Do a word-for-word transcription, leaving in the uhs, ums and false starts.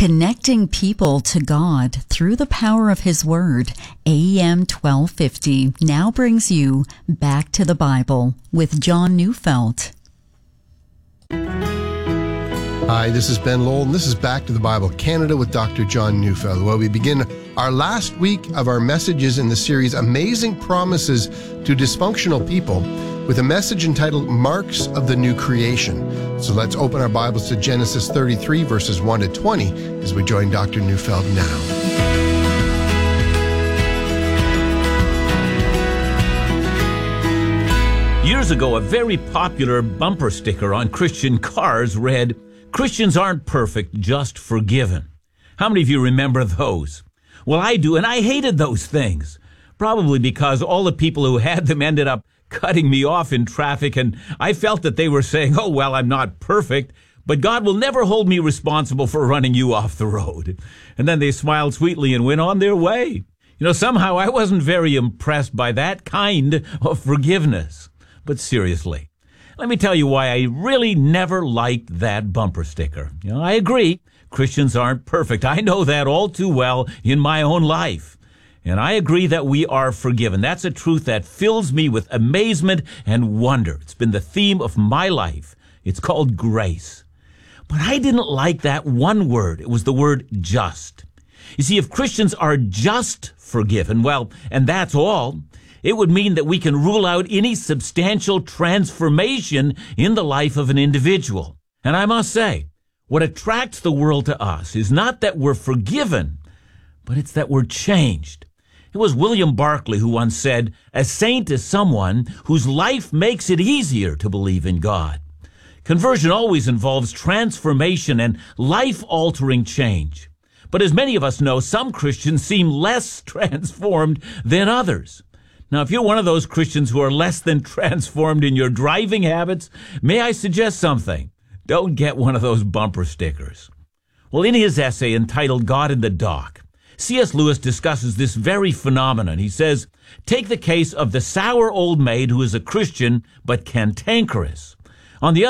Connecting people to God through the power of His Word, A M twelve fifty now brings you Back to the Bible with John Neufeld. Hi, this is Ben Lowell, and this is Back to the Bible Canada with Doctor John Neufeld. Well, we begin our last week of our messages in the series Amazing Promises to Dysfunctional People with a message entitled Marks of the New Creation. So let's open our Bibles to Genesis thirty-three, verses one to twenty, as we join Doctor Neufeld now. Years ago, a very popular bumper sticker on Christian cars read, "Christians aren't perfect, just forgiven." How many of you remember those? Well, I do, and I hated those things. Probably because all the people who had them ended up cutting me off in traffic, and I felt that they were saying, oh, well, I'm not perfect, but God will never hold me responsible for running you off the road. And then they smiled sweetly and went on their way. You know, somehow I wasn't very impressed by that kind of forgiveness. But seriously, let me tell you why I really never liked that bumper sticker. You know, I agree, Christians aren't perfect. I know that all too well in my own life. And I agree that we are forgiven. That's a truth that fills me with amazement and wonder. It's been the theme of my life. It's called grace. But I didn't like that one word. It was the word just. You see, if Christians are just forgiven, well, and that's all, it would mean that we can rule out any substantial transformation in the life of an individual. And I must say, what attracts the world to us is not that we're forgiven, but it's that we're changed. It was William Barclay who once said, "A saint is someone whose life makes it easier to believe in God." Conversion always involves transformation and life-altering change. But as many of us know, some Christians seem less transformed than others. Now, if you're one of those Christians who are less than transformed in your driving habits, may I suggest something? Don't get one of those bumper stickers. Well, in his essay entitled God in the Dock, C S Lewis discusses this very phenomenon. He says, take the case of the sour old maid who is a Christian but cantankerous. On the